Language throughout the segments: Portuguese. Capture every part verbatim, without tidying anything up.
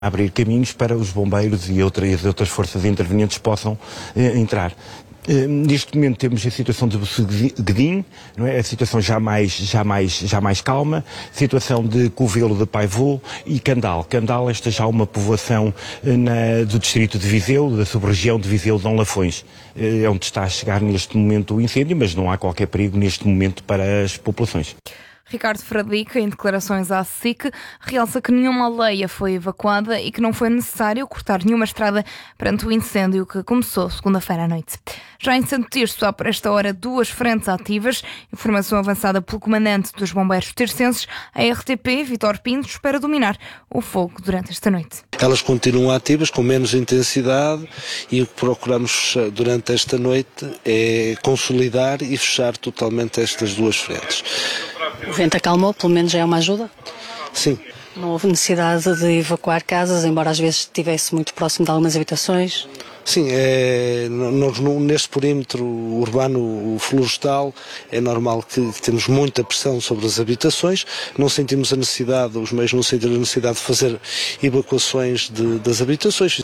abrir caminhos para os bombeiros e outras, outras forças intervenientes possam eh, entrar. Uh, neste momento temos a situação de Guedim, não é? A situação já mais, já mais, já mais calma, situação de Covelo de Paivô e Candal. Candal, esta já uma povoação uh, na, do distrito de Viseu, da sub-região de Viseu de Dom Lafões. Uh, é onde está a chegar neste momento o incêndio, mas não há qualquer perigo neste momento para as populações. Ricardo Fradique, em declarações à S I C, realça que nenhuma aldeia foi evacuada e que não foi necessário cortar nenhuma estrada perante o incêndio que começou segunda-feira à noite. Já em Santo Tirso, há por esta hora duas frentes ativas. Informação avançada pelo comandante dos bombeiros tircenses, a R T P, Vítor Pinto, espera dominar o fogo durante esta noite. Elas continuam ativas, com menos intensidade, e o que procuramos durante esta noite é consolidar e fechar totalmente estas duas frentes. O vento acalmou, pelo menos já é uma ajuda? Sim. Não houve necessidade de evacuar casas, embora às vezes estivesse muito próximo de algumas habitações? Sim, é, nós, neste perímetro urbano florestal é normal que, que temos muita pressão sobre as habitações, não sentimos a necessidade, os meios não sentiram a necessidade de fazer evacuações de, das habitações.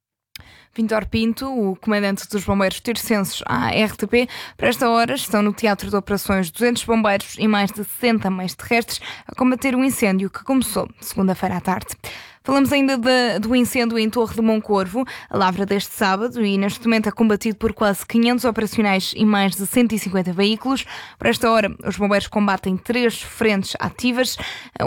Vítor Pinto, o comandante dos bombeiros tircenses à R T P, para esta hora estão no teatro de operações duzentos bombeiros e mais de sessenta meios terrestres a combater o incêndio que começou segunda-feira à tarde. Falamos ainda de, do incêndio em Torre de Moncorvo, a lavra deste sábado, e neste momento é combatido por quase quinhentos operacionais e mais de cento e cinquenta veículos. Por esta hora, os bombeiros combatem três frentes ativas.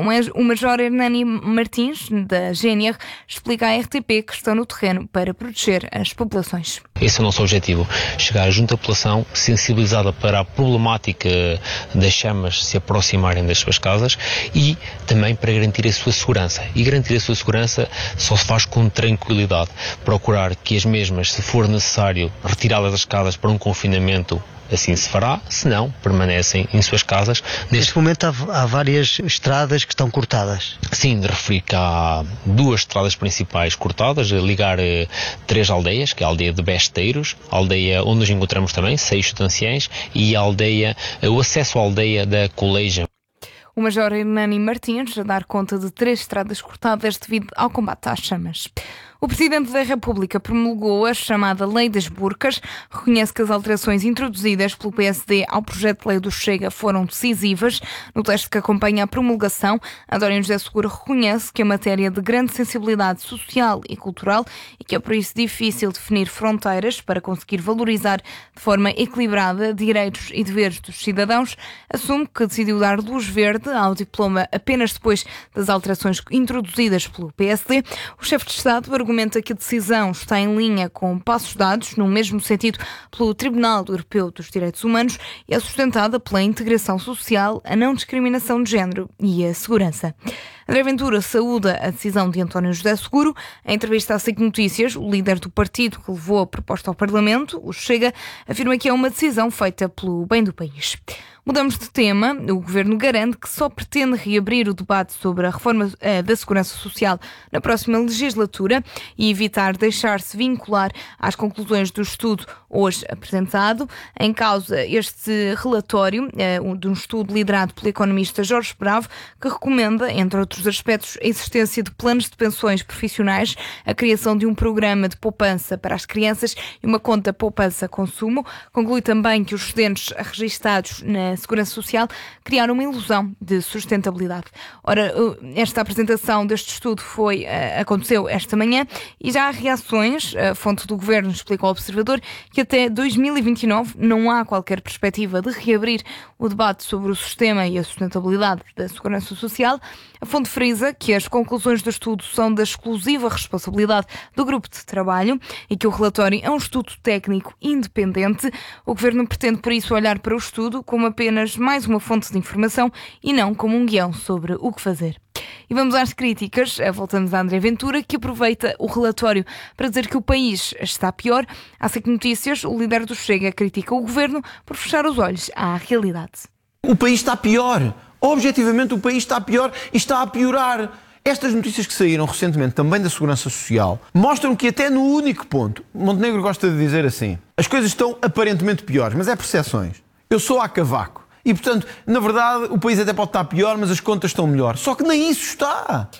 O Major Hernani Martins, da G N R, explica à R T P que estão no terreno para proteger as populações. Esse é o nosso objetivo, chegar junto à população sensibilizada para a problemática das chamas se aproximarem das suas casas e também para garantir a sua segurança. E garantir a sua segurança só se faz com tranquilidade. Procurar que as mesmas, se for necessário, retirá-las das casas para um confinamento, assim se fará, se não, permanecem em suas casas. Neste momento há, há várias estradas que estão cortadas. Sim, de referir que há duas estradas principais cortadas, a ligar eh, três aldeias, que é a aldeia de Besteiros, a aldeia onde nos encontramos também, Seixo de Anciães, e a aldeia, eh, o acesso à aldeia da Coleja. O Major Hernani Martins a dar conta de três estradas cortadas devido ao combate às chamas. O Presidente da República promulgou a chamada Lei das Burcas, reconhece que as alterações introduzidas pelo P S D ao projeto de lei do Chega foram decisivas. No texto que acompanha a promulgação, António José Seguro reconhece que a matéria é de grande sensibilidade social e cultural e que é por isso difícil definir fronteiras para conseguir valorizar de forma equilibrada direitos e deveres dos cidadãos. Assume que decidiu dar luz verde ao diploma apenas depois das alterações introduzidas pelo P S D. O chefe de Estado argumenta que a decisão está em linha com passos dados, no mesmo sentido, pelo Tribunal Europeu dos Direitos Humanos e é sustentada pela integração social, a não discriminação de género e a segurança. André Ventura saúda a decisão de António José Seguro. Em entrevista à S I C Notícias, o líder do partido que levou a proposta ao Parlamento, o Chega, afirma que é uma decisão feita pelo bem do país. Mudamos de tema. O Governo garante que só pretende reabrir o debate sobre a reforma eh, da Segurança Social na próxima legislatura e evitar deixar-se vincular às conclusões do estudo hoje apresentado. Em causa este relatório eh, de um estudo liderado pelo economista Jorge Bravo, que recomenda, entre outros aspectos, a existência de planos de pensões profissionais, a criação de um programa de poupança para as crianças e uma conta poupança-consumo. Conclui também que os excedentes registados na Segurança Social criaram uma ilusão de sustentabilidade. Ora, esta apresentação deste estudo foi, aconteceu esta manhã e já há reações. A fonte do Governo explica ao Observador que até dois mil e vinte e nove não há qualquer perspectiva de reabrir o debate sobre o sistema e a sustentabilidade da Segurança Social. A fonte frisa que as conclusões do estudo são da exclusiva responsabilidade do grupo de trabalho e que o relatório é um estudo técnico independente. O Governo pretende, por isso, olhar para o estudo como apenas mais uma fonte de informação e não como um guião sobre o que fazer. E vamos às críticas. Voltamos a André Ventura, que aproveita o relatório para dizer que o país está pior. À S I C Notícias, o líder do Chega critica o Governo por fechar os olhos à realidade. O país está pior. Objetivamente, o país está pior e está a piorar. Estas notícias que saíram recentemente também da Segurança Social mostram que até no único ponto, Montenegro gosta de dizer assim, as coisas estão aparentemente piores, mas é percepções. Eu sou a cavaco. E, portanto, na verdade, o país até pode estar pior, mas as contas estão melhor. Só que nem isso está.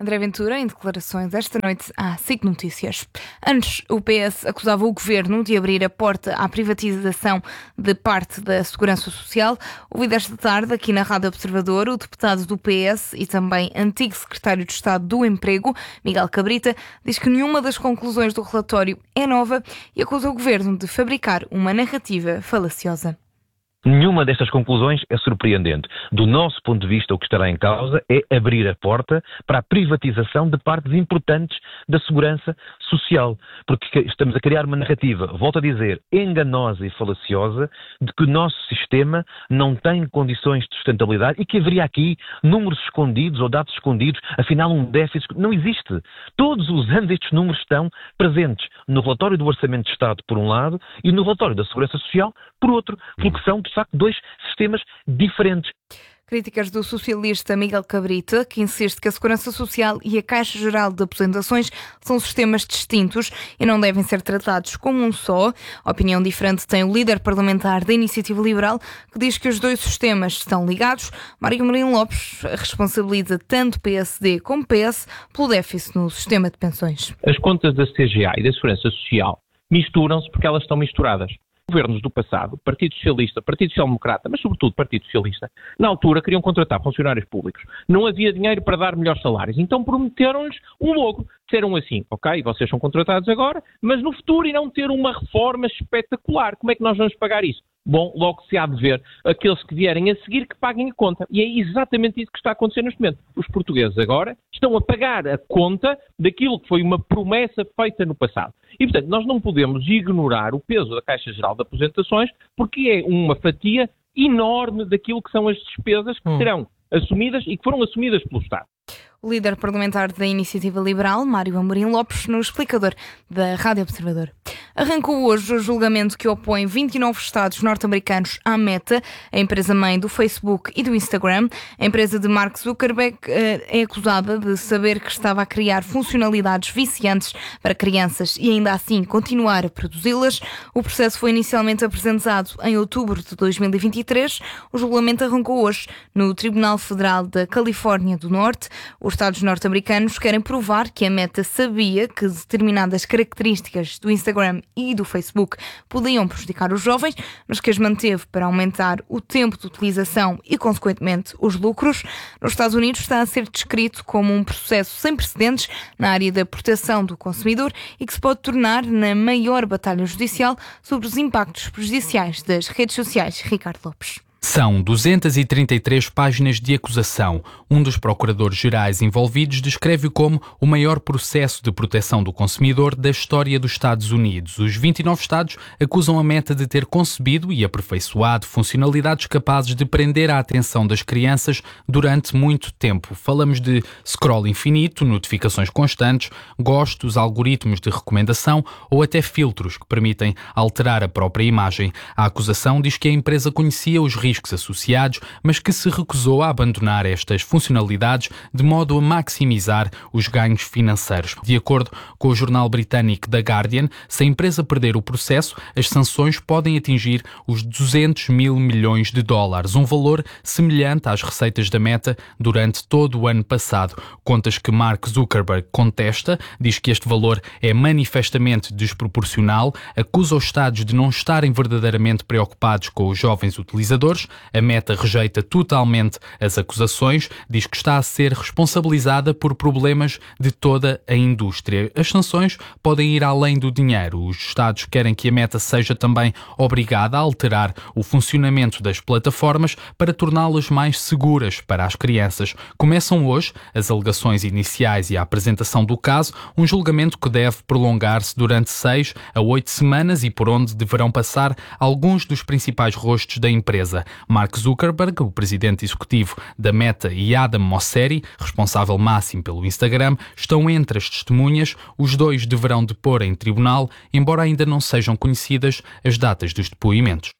André Ventura, em declarações esta noite à S I C Notícias. Antes, o P S acusava o Governo de abrir a porta à privatização de parte da Segurança Social. Ouvido esta tarde, aqui na Rádio Observador, o deputado do P S e também antigo secretário de Estado do Emprego, Miguel Cabrita, diz que nenhuma das conclusões do relatório é nova e acusa o Governo de fabricar uma narrativa falaciosa. Nenhuma destas conclusões é surpreendente. Do nosso ponto de vista, o que estará em causa é abrir a porta para a privatização de partes importantes da segurança social. Porque estamos a criar uma narrativa, volto a dizer, enganosa e falaciosa, de que o nosso sistema não tem condições de sustentabilidade e que haveria aqui números escondidos ou dados escondidos, afinal um déficit. Não existe. Todos os anos estes números estão presentes no relatório do Orçamento de Estado, por um lado, e no relatório da Segurança Social, por outro, porque são, de facto, dois sistemas diferentes. Críticas do socialista Miguel Cabrita, que insiste que a Segurança Social e a Caixa Geral de Aposentações são sistemas distintos e não devem ser tratados como um só. Opinião diferente tem o líder parlamentar da Iniciativa Liberal, que diz que os dois sistemas estão ligados. Mário Mourinho Lopes responsabiliza tanto P S D como P S pelo déficit no sistema de pensões. As contas da C G A e da Segurança Social misturam-se porque elas estão misturadas. Governos do passado, Partido Socialista, Partido Social Democrata, mas sobretudo Partido Socialista, na altura queriam contratar funcionários públicos. Não havia dinheiro para dar melhores salários, então prometeram-lhes um logo. Disseram assim, ok, vocês são contratados agora, mas no futuro irão ter uma reforma espetacular. Como é que nós vamos pagar isso? Bom, logo se há de ver aqueles que vierem a seguir que paguem a conta. E é exatamente isso que está a acontecer neste momento. Os portugueses agora estão a pagar a conta daquilo que foi uma promessa feita no passado. E, portanto, nós não podemos ignorar o peso da Caixa Geral de Aposentações porque é uma fatia enorme daquilo que são as despesas que hum. serão assumidas e que foram assumidas pelo Estado. O líder parlamentar da Iniciativa Liberal, Mário Amorim Lopes, no explicador da Rádio Observador. Arrancou hoje o julgamento que opõe vinte e nove estados norte-americanos à Meta, a empresa-mãe do Facebook e do Instagram. A empresa de Mark Zuckerberg é acusada de saber que estava a criar funcionalidades viciantes para crianças e ainda assim continuar a produzi-las. O processo foi inicialmente apresentado em outubro de dois mil e vinte e três. O julgamento arrancou hoje no Tribunal Federal da Califórnia do Norte. Os Estados norte-americanos querem provar que a Meta sabia que determinadas características do Instagram e do Facebook podiam prejudicar os jovens, mas que as manteve para aumentar o tempo de utilização e, consequentemente, os lucros. Nos Estados Unidos está a ser descrito como um processo sem precedentes na área da proteção do consumidor e que se pode tornar na maior batalha judicial sobre os impactos prejudiciais das redes sociais. Ricardo Lopes. São duzentas e trinta e três páginas de acusação. Um dos procuradores-gerais envolvidos descreve-o como o maior processo de proteção do consumidor da história dos Estados Unidos. Os vinte e nove estados acusam a Meta de ter concebido e aperfeiçoado funcionalidades capazes de prender a atenção das crianças durante muito tempo. Falamos de scroll infinito, notificações constantes, gostos, algoritmos de recomendação ou até filtros que permitem alterar a própria imagem. A acusação diz que a empresa conhecia os riscos riscos associados, mas que se recusou a abandonar estas funcionalidades de modo a maximizar os ganhos financeiros. De acordo com o jornal britânico The Guardian, se a empresa perder o processo, as sanções podem atingir os duzentos mil milhões de dólares, um valor semelhante às receitas da Meta durante todo o ano passado. Contas que Mark Zuckerberg contesta, diz que este valor é manifestamente desproporcional, acusa os Estados de não estarem verdadeiramente preocupados com os jovens utilizadores. A Meta rejeita totalmente as acusações, diz que está a ser responsabilizada por problemas de toda a indústria. As sanções podem ir além do dinheiro. Os Estados querem que a Meta seja também obrigada a alterar o funcionamento das plataformas para torná-las mais seguras para as crianças. Começam hoje as alegações iniciais e a apresentação do caso, um julgamento que deve prolongar-se durante seis a oito semanas e por onde deverão passar alguns dos principais rostos da empresa. Mark Zuckerberg, o presidente executivo da Meta, e Adam Mosseri, responsável máximo pelo Instagram, estão entre as testemunhas. Os dois deverão depor em tribunal, embora ainda não sejam conhecidas as datas dos depoimentos.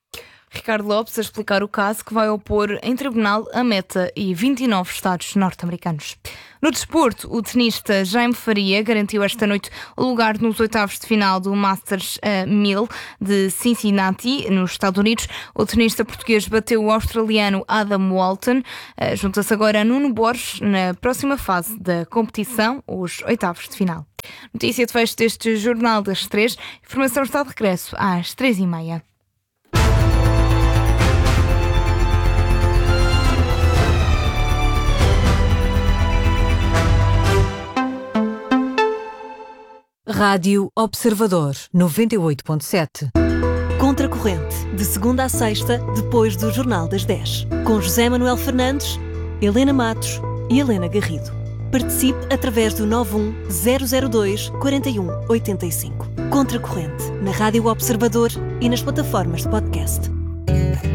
Ricardo Lopes a explicar o caso que vai opor em tribunal a Meta e vinte e nove estados norte-americanos. No desporto, o tenista Jaime Faria garantiu esta noite o lugar nos oitavos de final do Masters mil de Cincinnati, nos Estados Unidos. O tenista português bateu o australiano Adam Walton. Junta-se agora a Nuno Borges na próxima fase da competição, os oitavos de final. Notícia de fecho deste Jornal das Três. Informação está de regresso às três e meia. Rádio Observador, noventa e oito ponto sete. Contracorrente, de segunda a sexta, depois do Jornal das dez. Com José Manuel Fernandes, Helena Matos e Helena Garrido. Participe através do nove um zero zero dois quatro um oito cinco. Contracorrente, na Rádio Observador e nas plataformas de podcast.